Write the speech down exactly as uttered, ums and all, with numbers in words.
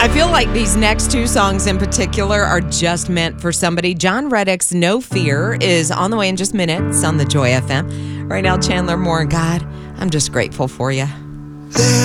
I feel like these next two songs in particular are just meant for somebody. John Reddick's No Fear is on the way in just minutes on the Joy F M. Right now, Chandler Moore, God, I'm just grateful for you.